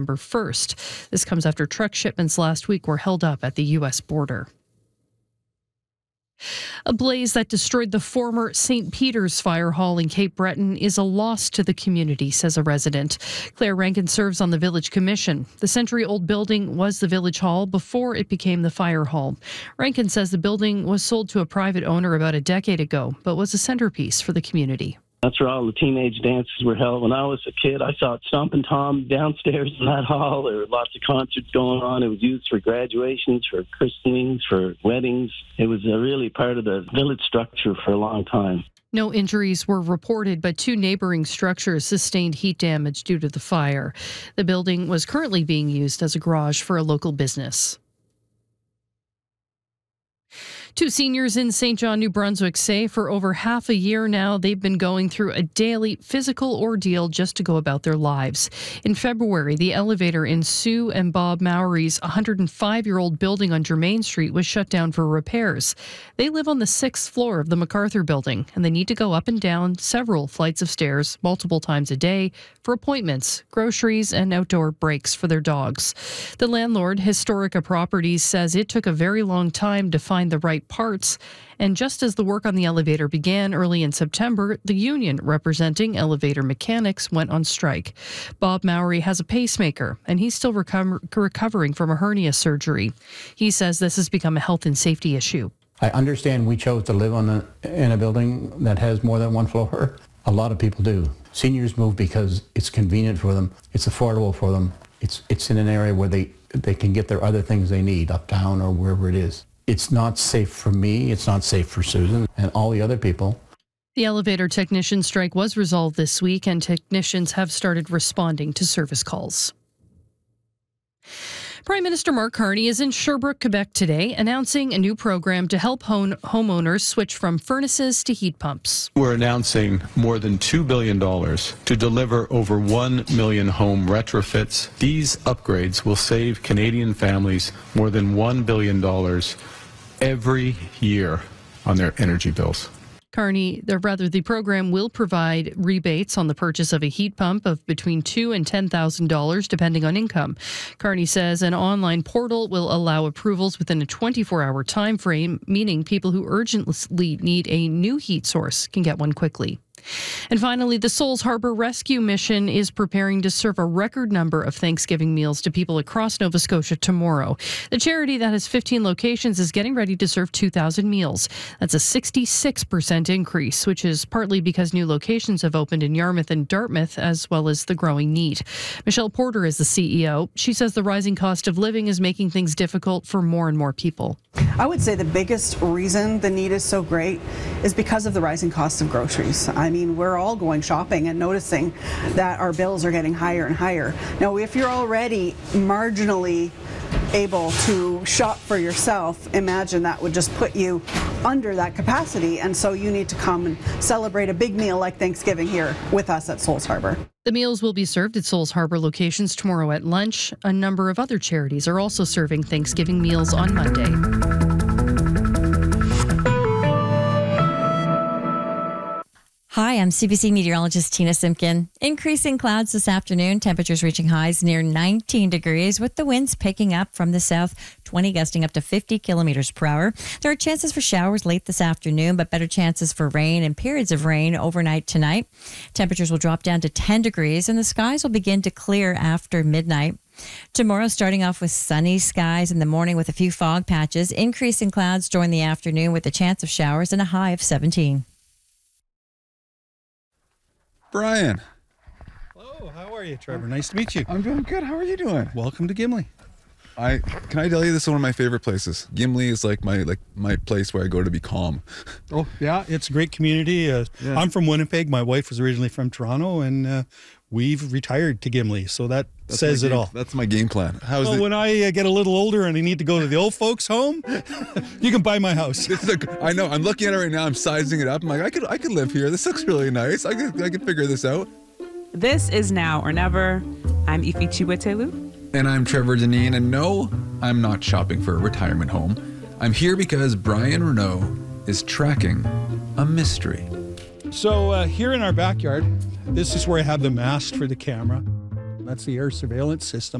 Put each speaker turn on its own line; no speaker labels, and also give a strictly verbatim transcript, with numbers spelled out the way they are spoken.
November first. This comes after truck shipments last week were held up at the U S border. A blaze that destroyed the former Saint Peter's Fire Hall in Cape Breton is a loss to the community, says a resident. Claire Rankin serves on the Village Commission. The century-old building was the Village Hall before it became the Fire Hall. Rankin says the building was sold to a private owner about a decade ago, but was a centerpiece for the community.
That's where all the teenage dances were held. When I was a kid, I saw Stompin' Tom downstairs in that hall. There were lots of concerts going on. It was used for graduations, for christenings, for weddings. It was a really part of the village structure for a long time.
No injuries were reported, but two neighboring structures sustained heat damage due to the fire. The building was currently being used as a garage for a local business. Two seniors in Saint John, New Brunswick say for over half a year now, they've been going through a daily physical ordeal just to go about their lives. In February, the elevator in Sue and Bob Mowry's one hundred five-year-old building on Germain Street was shut down for repairs. They live on the sixth floor of the MacArthur building, and they need to go up and down several flights of stairs multiple times a day for appointments, groceries, and outdoor breaks for their dogs. The landlord, Historica Properties, says it took a very long time to find the right parts, and just as the work on the elevator began early in September, the union representing elevator mechanics went on strike. Bob Mowry has a pacemaker, and he's still reco- recovering from a hernia surgery. He says this has become a health and safety issue.
I understand we chose to live on a, in a building that has more than one floor. A lot of people do. Seniors move because it's convenient for them, it's affordable for them, it's it's in an area where they, they can get their other things they need, uptown or wherever it is. It's not safe for me, it's not safe for Susan and all the other people.
The elevator technician strike was resolved this week, and technicians have started responding to service calls. Prime Minister Mark Carney is in Sherbrooke, Quebec today, announcing a new program to help home- homeowners switch from furnaces to heat pumps.
We're announcing more than two billion dollars to deliver over one million home retrofits. These upgrades will save Canadian families more than one billion dollars every year on their energy bills.
Carney, or rather, the program will provide rebates on the purchase of a heat pump of between two thousand dollars and ten thousand dollars, depending on income. Carney says an online portal will allow approvals within a twenty-four hour time frame, meaning people who urgently need a new heat source can get one quickly. And finally, the Souls Harbor Rescue Mission is preparing to serve a record number of Thanksgiving meals to people across Nova Scotia tomorrow. The charity that has fifteen locations is getting ready to serve two thousand meals. That's a sixty-six percent increase, which is partly because new locations have opened in Yarmouth and Dartmouth, as well as the growing need. Michelle Porter is the C E O. She says the rising cost of living is making things difficult for more and more people.
I would say the biggest reason the need is so great is because of the rising cost of groceries. I mean, we're all going shopping and noticing that our bills are getting higher and higher. Now, if you're already marginally able to shop for yourself, imagine that would just put you under that capacity, and so you need to come and celebrate a big meal like Thanksgiving here with us at Souls Harbor.
The meals will be served at Souls Harbor locations tomorrow at lunch. A number of other charities are also serving Thanksgiving meals on Monday.
Hi, I'm C B C meteorologist Tina Simpkin. Increasing clouds this afternoon, temperatures reaching highs near nineteen degrees with the winds picking up from the south, twenty gusting up to fifty kilometers per hour. There are chances for showers late this afternoon, but better chances for rain and periods of rain overnight tonight. Temperatures will drop down to ten degrees and the skies will begin to clear after midnight. Tomorrow, starting off with sunny skies in the morning with a few fog patches, increasing clouds during the afternoon with a chance of showers and a high of seventeen.
Brian.
Hello, how are you, Trevor? Nice to meet you.
I'm doing good. How are you doing?
Welcome to Gimli.
I can I tell you, this is one of my favorite places. Gimli is like my like my place where I go to be calm.
Oh yeah, it's a great community. Uh,
Yeah.
I'm from Winnipeg. My wife was originally from Toronto, and uh, we've retired to Gimli, so that
That's
says
my
it
game-
all.
That's my game plan. How's
Well,
it?
when I uh, get a little older and I need to go to the old folks' home, you can buy my house.
This is a, I know. I'm looking at it right now. I'm sizing it up. I'm like, I could I could live here. This looks really nice. I could I could figure this out.
This is Now or Never. I'm Ifi Chiwetelu.
And I'm Trevor Deneen, and no, I'm not shopping for a retirement home. I'm here because Brian Renault is tracking a mystery.
So uh, here in our backyard, this is where I have the mast for the camera. That's the air surveillance system.